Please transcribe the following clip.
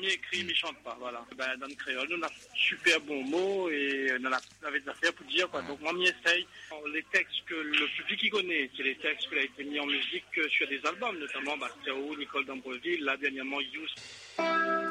mieux écrit, mais chante pas, voilà. Dans le créole, nous, on a super bons mots et on avait des affaires pour dire, quoi. Donc, moi, m'y essaye. Les textes que le public y connaît, c'est les textes qui ont été mis en musique sur des albums, notamment, Théo, Nicole Dambreville, là, dernièrement, Youth.